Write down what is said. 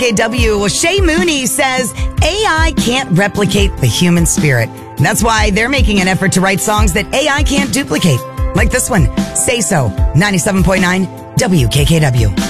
KW. Well, Shay Mooney says AI can't replicate the human spirit. And that's why they're making an effort to write songs that AI can't duplicate. Like this one, Say So, 97.9 WKKW.